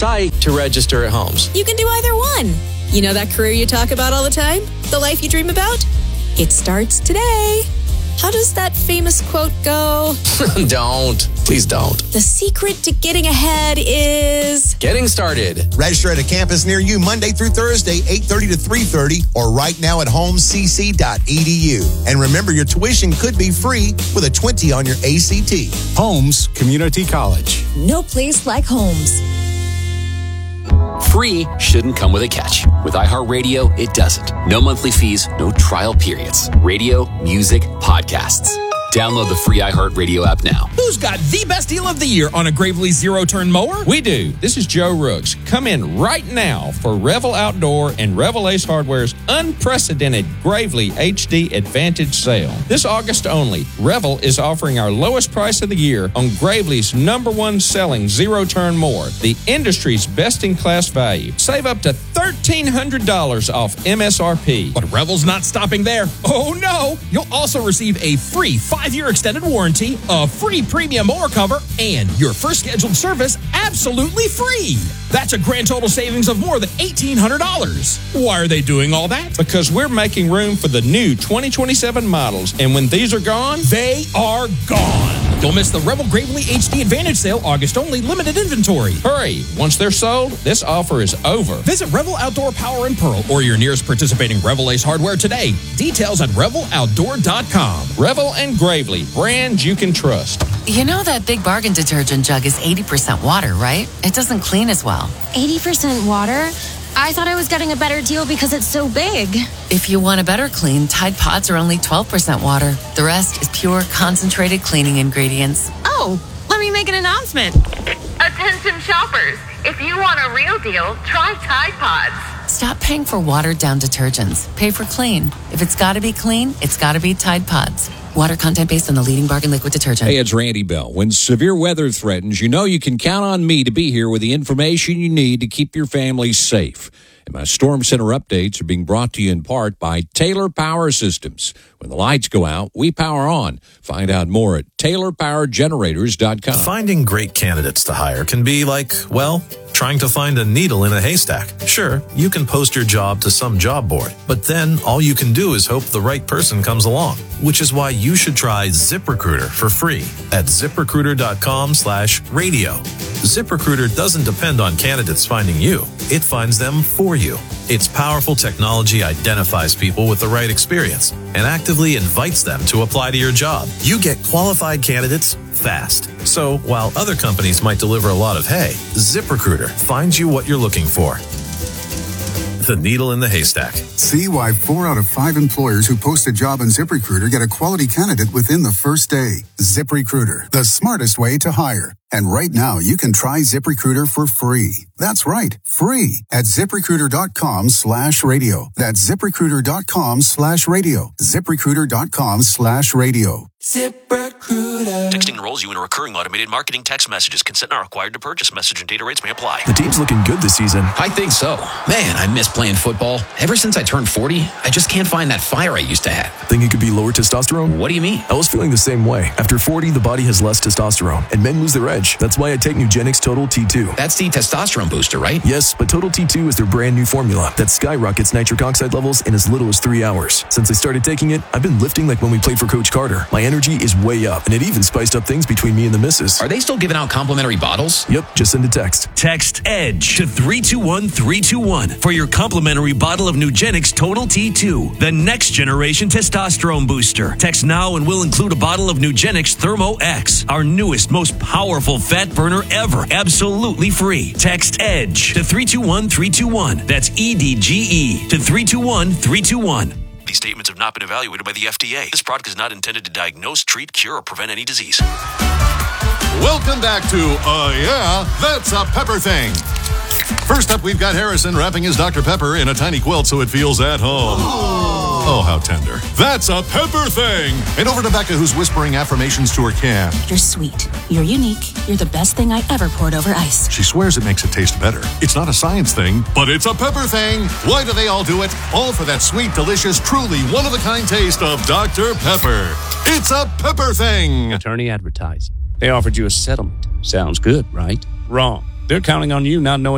site to register at Homes. You can do either one. You know that career you talk about all the time? The life you dream about? It starts today. How does that famous quote go? Please don't. The secret to getting ahead is... getting started. Register at a campus near you Monday through Thursday, 8:30 to 3:30, or right now at homescc.edu. And remember, your tuition could be free with a 20 on your ACT. Holmes Community College. No place like Holmes. Free shouldn't come with a catch. With iHeartRadio, it doesn't. No monthly fees, no trial periods. Radio, music, podcasts. Download the free iHeartRadio app now. Who's got the best deal of the year on a Gravely zero-turn mower? We do. This is Joe Rooks. Come in right now for Revel Outdoor and Revel Ace Hardware's unprecedented Gravely HD Advantage sale. This August only, Revel is offering our lowest price of the year on Gravely's #1 selling zero-turn mower, the industry's best-in-class value. Save up to $1,300 off MSRP. But Revel's not stopping there. Oh, no! You'll also receive a free 5-year extended warranty, a free premium mower cover, and your first scheduled service absolutely free. That's a grand total savings of more than $1,800. Why are they doing all that? Because we're making room for the new 2027 models, and when these are gone, they are gone. Don't miss the Revel Gravely HD Advantage sale, August only, limited inventory. Hurry! Once they're sold, this offer is over. Visit Revel Outdoor Power and Pearl or your nearest participating Revel Ace Hardware today. Details at reveloutdoor.com. Revel and Gravely, brands you can trust. You know that Big Bargain detergent jug is 80% water, right? It doesn't clean as well. 80% water? I thought I was getting a better deal because it's so big. If you want a better clean, Tide Pods are only 12% water. The rest is pure, concentrated cleaning ingredients. Oh, let me make an announcement. Attention shoppers, if you want a real deal, try Tide Pods. Stop paying for watered-down detergents. Pay for clean. If it's got to be clean, it's got to be Tide Pods. Water content based on the leading bargain liquid detergent. Hey, it's Randy Bell. When severe weather threatens, you know you can count on me to be here with the information you need to keep your family safe. And my Storm Center updates are being brought to you in part by Taylor Power Systems. When the lights go out, we power on. Find out more at TaylorPowerGenerators.com. Finding great candidates to hire can be like, well, trying to find a needle in a haystack. Sure, you can post your job to some job board, but then all you can do is hope the right person comes along, which is why you should try ZipRecruiter for free at ZipRecruiter.com/radio. ZipRecruiter doesn't depend on candidates finding you. It finds them for you. Its powerful technology identifies people with the right experience and actively invites them to apply to your job. You get qualified candidates fast. So while other companies might deliver a lot of hay, ZipRecruiter finds you what you're looking for. The needle in the haystack. See why 4 out of 5 employers who post a job on ZipRecruiter get a quality candidate within the first day. ZipRecruiter, the smartest way to hire. And right now, you can try ZipRecruiter for free. That's right, free at ZipRecruiter.com/radio. That's ZipRecruiter.com/radio. ZipRecruiter.com/radio. ZipRecruiter. Texting enrolls you in a recurring automated marketing text messages. Consent not required to purchase. Message and data rates may apply. The team's looking good this season. I think so. Man, I miss playing football. Ever since I turned 40, I just can't find that fire I used to have. Think it could be lower testosterone? What do you mean? I was feeling the same way. After 40, the body has less testosterone, and men lose their edge. That's why I take Nugenix Total T2. That's the testosterone booster, right? Yes, but Total T2 is their brand new formula that skyrockets nitric oxide levels in as little as 3 hours. Since I started taking it, I've been lifting like when we played for Coach Carter. My energy is way up, and it even spiced up things between me and the missus. Are they still giving out complimentary bottles? Yep, just send a text. Text EDGE to 321-321 for your complimentary bottle of Nugenix Total T2, the next generation testosterone booster. Text now and we'll include a bottle of Nugenix Thermo X, our newest, most powerful fat burner ever, absolutely free. Text EDGE to 321-321. That's EDGE to 321-321. These statements have not been evaluated by the FDA. This product is not intended to diagnose, treat, cure, or prevent any disease. Welcome back to Yeah, That's a Pepper Thing. First up, we've got Harrison wrapping his Dr. Pepper in a tiny quilt so it feels at home. Oh, how tender. That's a Pepper Thing. And over to Becca, who's whispering affirmations to her can. You're sweet. You're unique. You're the best thing I ever poured over ice. She swears it makes it taste better. It's not a science thing, but it's a pepper thing. Why do they all do it? All for that sweet, delicious, truly one-of-a-kind taste of Dr. Pepper. It's a Pepper Thing. Attorney advertised. They offered you a settlement. Sounds good, right? Wrong. They're counting on you not knowing